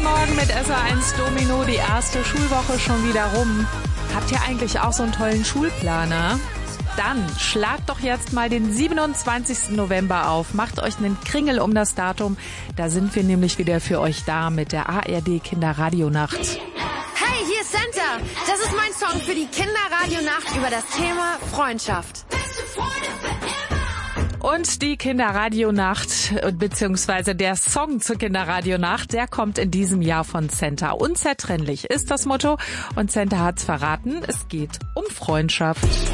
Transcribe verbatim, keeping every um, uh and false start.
Morgen mit S A eins Domino, die erste Schulwoche schon wieder rum. Habt ihr eigentlich auch so einen tollen Schulplaner? Dann schlagt doch jetzt mal den siebenundzwanzigsten November auf. Macht euch einen Kringel um das Datum. Da sind wir nämlich wieder für euch da mit der A R D Kinderradionacht. Hey, hier ist Santa. Das ist mein Song für die Kinderradionacht über das Thema Freundschaft. Und die Kinderradionacht, beziehungsweise der Song zur Kinderradionacht, der kommt in diesem Jahr von Santa. Unzertrennlich ist das Motto. Und Santa hat's verraten, es geht um Freundschaft.